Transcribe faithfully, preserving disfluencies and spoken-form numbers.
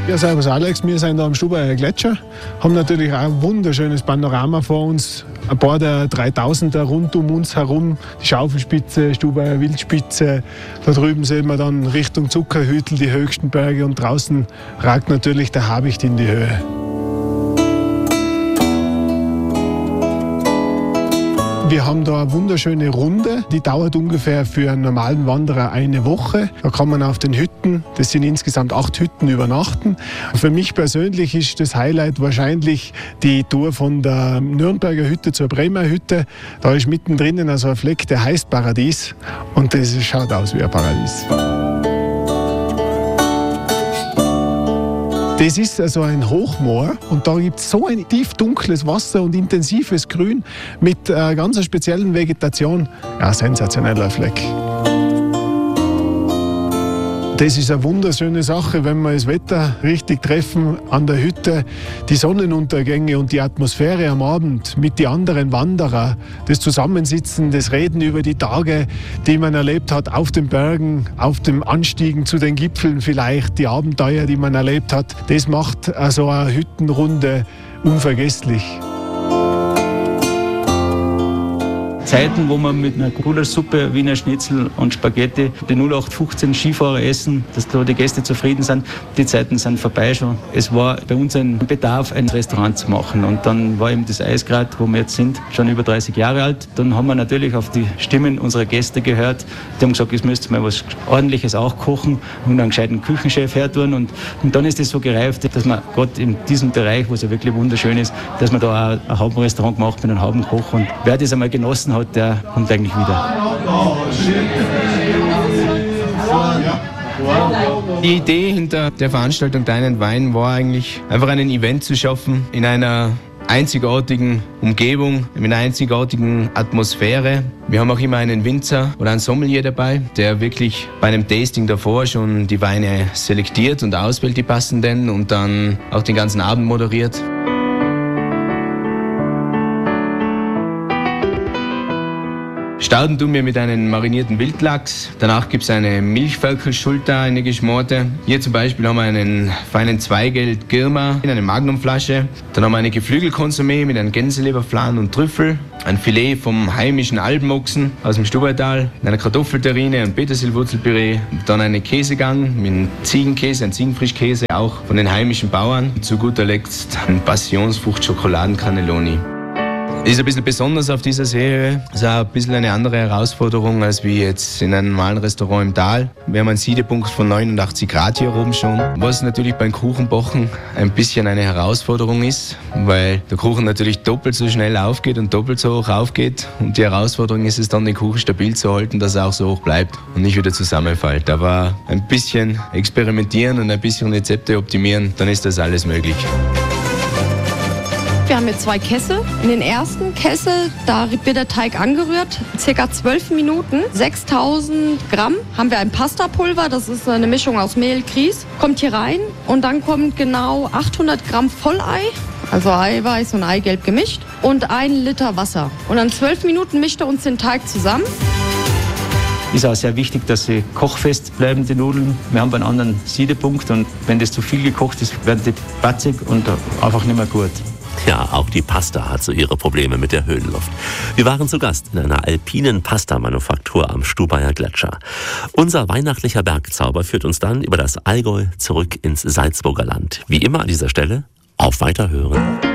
Ja, servus Alex, wir sind da am Stubaier Gletscher, haben natürlich auch ein wunderschönes Panorama vor uns. Ein paar der dreitausender rund um uns herum, die Schaufelspitze, Stubaier Wildspitze. Da drüben sehen wir dann Richtung Zuckerhütel die höchsten Berge und draußen ragt natürlich der Habicht in die Höhe. Wir haben da eine wunderschöne Runde, die dauert ungefähr für einen normalen Wanderer eine Woche. Da kann man auf den Hütten, das sind insgesamt acht Hütten, übernachten. Für mich persönlich ist das Highlight wahrscheinlich die Tour von der Nürnberger Hütte zur Bremer Hütte. Da ist mittendrin also ein Fleck, der heißt Paradies und das schaut aus wie ein Paradies. Das ist also ein Hochmoor und da gibt es so ein tief dunkles Wasser und intensives Grün mit äh, ganz einer speziellen Vegetation. Ja, sensationeller Fleck. Das ist eine wunderschöne Sache, wenn wir das Wetter richtig treffen an der Hütte. Die Sonnenuntergänge und die Atmosphäre am Abend mit den anderen Wanderern, das Zusammensitzen, das Reden über die Tage, die man erlebt hat auf den Bergen, auf dem Anstiegen zu den Gipfeln vielleicht, die Abenteuer, die man erlebt hat, das macht also eine Hüttenrunde unvergesslich. Zeiten, wo man mit einer Gulaschsuppe, Wiener Schnitzel und Spaghetti die null acht fünfzehn Skifahrer essen, dass da die Gäste zufrieden sind, die Zeiten sind vorbei schon. Es war bei uns ein Bedarf, ein Restaurant zu machen und dann war eben das Eisgrad, wo wir jetzt sind, schon über dreißig Jahre alt. Dann haben wir natürlich auf die Stimmen unserer Gäste gehört. Die haben gesagt, es müsste mal was Ordentliches auch kochen und einen gescheiten Küchenchef hertun und, und dann ist es so gereift, dass man gerade in diesem Bereich, wo es ja wirklich wunderschön ist, dass man da auch ein Haubenrestaurant gemacht mit einem Haubenkoch und wer das einmal genossen hat, der kommt eigentlich wieder. Die Idee hinter der Veranstaltung Deinen Wein war eigentlich, einfach ein Event zu schaffen in einer einzigartigen Umgebung, in einer einzigartigen Atmosphäre. Wir haben auch immer einen Winzer oder einen Sommelier dabei, der wirklich bei einem Tasting davor schon die Weine selektiert und auswählt, die passenden, und dann auch den ganzen Abend moderiert. Starten tun wir mit einem marinierten Wildlachs. Danach gibt es eine Milchferkelschulter, eine geschmorte. Hier zum Beispiel haben wir einen feinen Zweigelt Girma in einer Magnumflasche. Dann haben wir eine Geflügelkonsumé mit einem Gänseleberflan und Trüffel. Ein Filet vom heimischen Alpenochsen aus dem Stubaital, einer Kartoffelterrine und Petersilwurzelpüree. Dann einen Käsegang mit einem Ziegenkäse, ein Ziegenfrischkäse, auch von den heimischen Bauern. Zu guter Letzt ein Passionsfrucht-Schokoladen-Cannelloni. Ist ein bisschen besonders auf dieser Serie. Es ist auch ein bisschen eine andere Herausforderung als wie jetzt in einem normalen Restaurant im Tal. Wir haben einen Siedepunkt von neunundachtzig Grad hier oben schon. Was natürlich beim Kuchenbacken ein bisschen eine Herausforderung ist, weil der Kuchen natürlich doppelt so schnell aufgeht und doppelt so hoch aufgeht. Und die Herausforderung ist es dann, den Kuchen stabil zu halten, dass er auch so hoch bleibt und nicht wieder zusammenfällt. Aber ein bisschen experimentieren und ein bisschen Rezepte optimieren, dann ist das alles möglich. Wir haben jetzt zwei Kessel. In den ersten Kessel, da wird der Teig angerührt, circa zwölf Minuten. sechstausend Gramm haben wir ein Pastapulver, das ist eine Mischung aus Mehl, Grieß. Kommt hier rein und dann kommt genau achthundert Gramm Vollei, also Eiweiß und Eigelb gemischt, und ein Liter Wasser. Und dann zwölf Minuten mischt er uns den Teig zusammen. Ist auch sehr wichtig, dass sie kochfest bleiben, die Nudeln. Wir haben einen anderen Siedepunkt und wenn das zu viel gekocht ist, werden die patzig und einfach nicht mehr gut. Ja, auch die Pasta hat so ihre Probleme mit der Höhenluft. Wir waren zu Gast in einer alpinen Pasta-Manufaktur am Stubaier Gletscher. Unser weihnachtlicher Bergzauber führt uns dann über das Allgäu zurück ins Salzburger Land. Wie immer an dieser Stelle, auf Weiterhören.